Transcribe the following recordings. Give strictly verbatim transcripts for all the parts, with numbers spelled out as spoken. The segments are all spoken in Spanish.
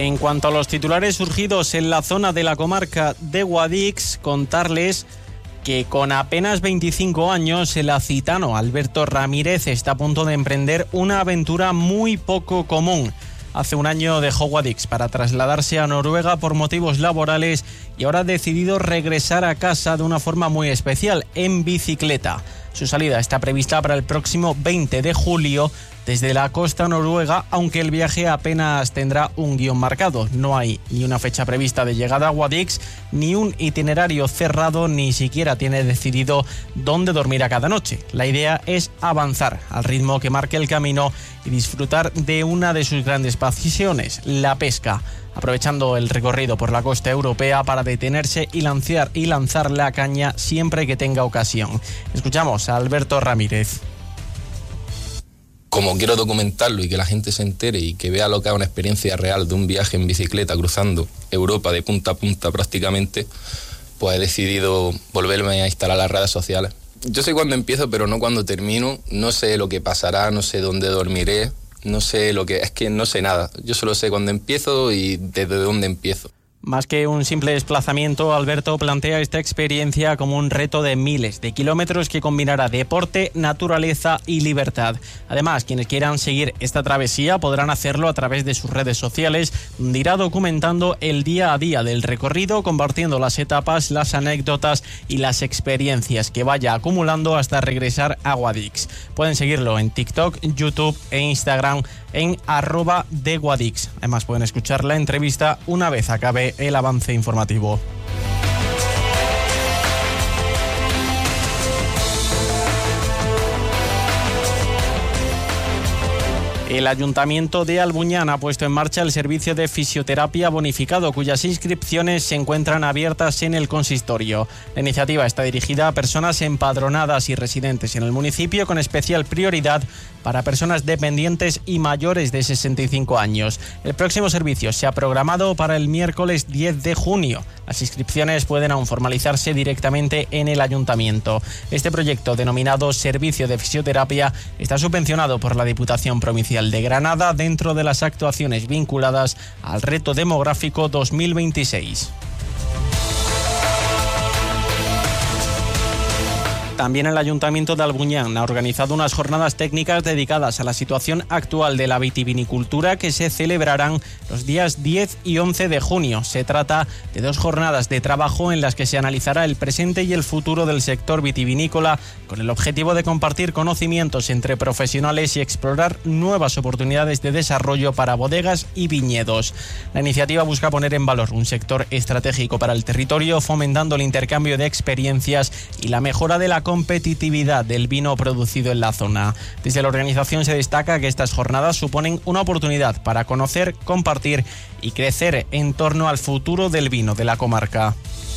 En cuanto a los titulares surgidos en la zona de la comarca de Guadix, contarles que con apenas veinticinco años el acitano Alberto Ramírez está a punto de emprender una aventura muy poco común. Hace un año dejó Guadix para trasladarse a Noruega por motivos laborales y ahora ha decidido regresar a casa de una forma muy especial, en bicicleta. Su salida está prevista para el próximo veinte de julio desde la costa noruega, aunque el viaje apenas tendrá un guión marcado. No hay ni una fecha prevista de llegada a Guadix, ni un itinerario cerrado, ni siquiera tiene decidido dónde dormirá cada noche. La idea es avanzar al ritmo que marque el camino y disfrutar de una de sus grandes pasiones, la pesca, aprovechando el recorrido por la costa europea para detenerse y lanzar, y lanzar la caña siempre que tenga ocasión. Escuchamos a Alberto Ramírez. Como quiero documentarlo y que la gente se entere y que vea lo que es una experiencia real de un viaje en bicicleta cruzando Europa de punta a punta prácticamente, pues he decidido volverme a instalar las redes sociales. Yo sé cuándo empiezo, pero no cuándo termino. No sé lo que pasará, no sé dónde dormiré, no sé lo que... Es que no sé nada. Yo solo sé cuándo empiezo y desde dónde empiezo. Más que un simple desplazamiento, Alberto plantea esta experiencia como un reto de miles de kilómetros que combinará deporte, naturaleza y libertad. Además, quienes quieran seguir esta travesía podrán hacerlo a través de sus redes sociales, donde irá documentando el día a día del recorrido, compartiendo las etapas, las anécdotas y las experiencias que vaya acumulando hasta regresar a Guadix. Pueden seguirlo en TikTok, YouTube e Instagram en arroba de Guadix. Además, pueden escuchar la entrevista una vez acabe el avance informativo. El Ayuntamiento de Albuñán ha puesto en marcha el servicio de fisioterapia bonificado, cuyas inscripciones se encuentran abiertas en el consistorio. La iniciativa está dirigida a personas empadronadas y residentes en el municipio, con especial prioridad para personas dependientes y mayores de sesenta y cinco años. El próximo servicio se ha programado para el miércoles diez de junio. Las inscripciones pueden aún formalizarse directamente en el Ayuntamiento. Este proyecto, denominado Servicio de Fisioterapia, está subvencionado por la Diputación Provincial de Granada dentro de las actuaciones vinculadas al reto demográfico dos mil veintiséis. También el Ayuntamiento de Albuñán ha organizado unas jornadas técnicas dedicadas a la situación actual de la vitivinicultura que se celebrarán los días diez y once de junio. Se trata de dos jornadas de trabajo en las que se analizará el presente y el futuro del sector vitivinícola, con el objetivo de compartir conocimientos entre profesionales y explorar nuevas oportunidades de desarrollo para bodegas y viñedos. La iniciativa busca poner en valor un sector estratégico para el territorio, fomentando el intercambio de experiencias y la mejora de la competitividad del vino producido en la zona. Desde la organización se destaca que estas jornadas suponen una oportunidad para conocer, compartir y crecer en torno al futuro del vino de la comarca.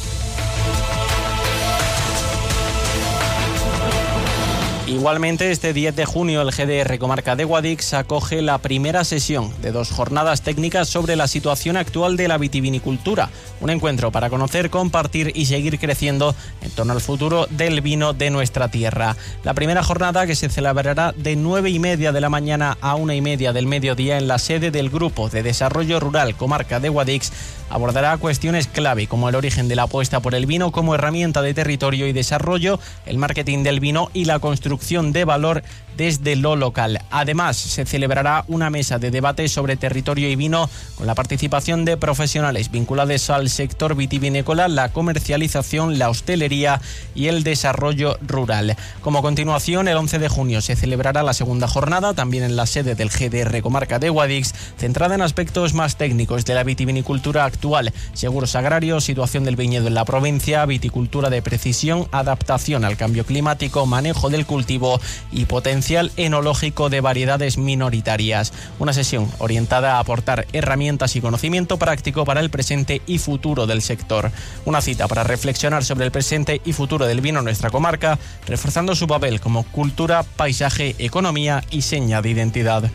Igualmente, este diez de junio el G D R Comarca de Guadix acoge la primera sesión de dos jornadas técnicas sobre la situación actual de la vitivinicultura. Un encuentro para conocer, compartir y seguir creciendo en torno al futuro del vino de nuestra tierra. La primera jornada, que se celebrará de nueve y media de la mañana a una y media del mediodía en la sede del Grupo de Desarrollo Rural Comarca de Guadix, abordará cuestiones clave como el origen de la apuesta por el vino como herramienta de territorio y desarrollo, el marketing del vino y la construcción de valor desde lo local. Además, se celebrará una mesa de debate sobre territorio y vino con la participación de profesionales vinculados al sector vitivinícola, la comercialización, la hostelería y el desarrollo rural. Como continuación, el once de junio se celebrará la segunda jornada, también en la sede del G D R Comarca de Guadix, centrada en aspectos más técnicos de la vitivinicultura actual, seguros agrarios, situación del viñedo en la provincia, viticultura de precisión, adaptación al cambio climático, manejo del cultivo y potencial enológico de variedades minoritarias. Una sesión orientada a aportar herramientas y conocimiento práctico para el presente y futuro del sector. Una cita para reflexionar sobre el presente y futuro del vino en nuestra comarca, reforzando su papel como cultura, paisaje, economía y seña de identidad.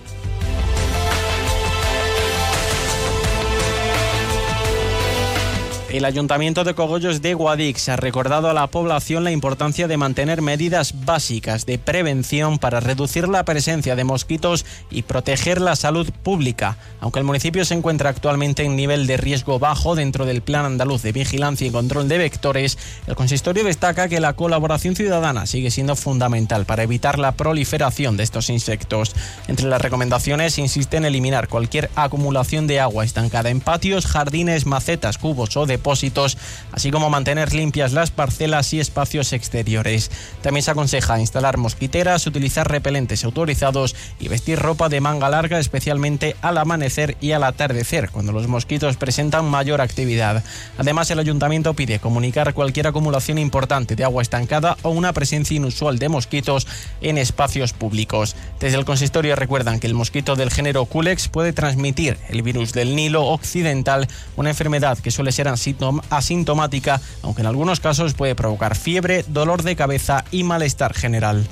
El Ayuntamiento de Cogollos de Guadix ha recordado a la población la importancia de mantener medidas básicas de prevención para reducir la presencia de mosquitos y proteger la salud pública. Aunque el municipio se encuentra actualmente en nivel de riesgo bajo dentro del Plan Andaluz de Vigilancia y Control de Vectores, el consistorio destaca que la colaboración ciudadana sigue siendo fundamental para evitar la proliferación de estos insectos. Entre las recomendaciones insiste en eliminar cualquier acumulación de agua estancada en patios, jardines, macetas, cubos o depósitos, así como mantener limpias las parcelas y espacios exteriores. También se aconseja instalar mosquiteras, utilizar repelentes autorizados y vestir ropa de manga larga, especialmente al amanecer y al atardecer, cuando los mosquitos presentan mayor actividad. Además, el ayuntamiento pide comunicar cualquier acumulación importante de agua estancada o una presencia inusual de mosquitos en espacios públicos. Desde el consistorio recuerdan que el mosquito del género Culex puede transmitir el virus del Nilo occidental, una enfermedad que suele ser asintomática, aunque en algunos casos puede provocar fiebre, dolor de cabeza y malestar general.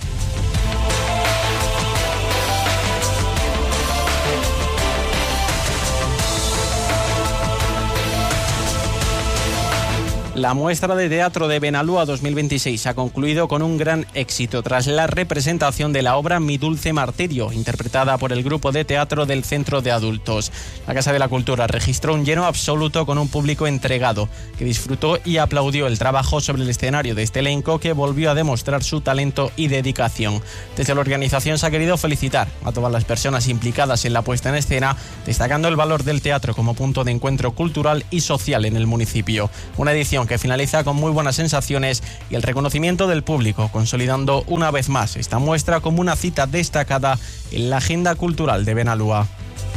La muestra de teatro de Benalúa dos mil veintiséis ha concluido con un gran éxito tras la representación de la obra Mi dulce martirio, interpretada por el grupo de teatro del Centro de Adultos. La Casa de la Cultura registró un lleno absoluto con un público entregado que disfrutó y aplaudió el trabajo sobre el escenario de este elenco, que volvió a demostrar su talento y dedicación. Desde la organización se ha querido felicitar a todas las personas implicadas en la puesta en escena, destacando el valor del teatro como punto de encuentro cultural y social en el municipio. Una edición que finaliza con muy buenas sensaciones y el reconocimiento del público, consolidando una vez más esta muestra como una cita destacada en la agenda cultural de Benalúa.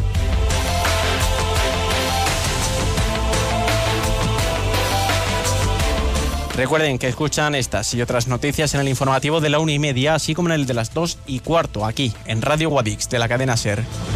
Recuerden que escuchan estas y otras noticias en el informativo de la una y media, así como en el de las dos y cuarto, aquí en Radio Guadix de la cadena SER.